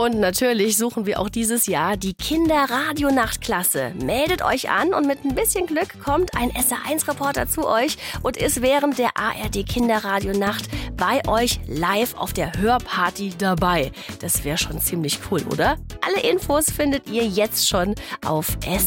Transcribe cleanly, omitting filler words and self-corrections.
Und natürlich suchen wir auch dieses Jahr die Kinderradionachtklasse. Meldet euch an und mit ein bisschen Glück kommt ein SR1-Reporter zu euch und ist während der ARD Kinderradionacht bei euch live auf der Hörparty dabei. Das wäre schon ziemlich cool, oder? Alle Infos findet ihr jetzt schon auf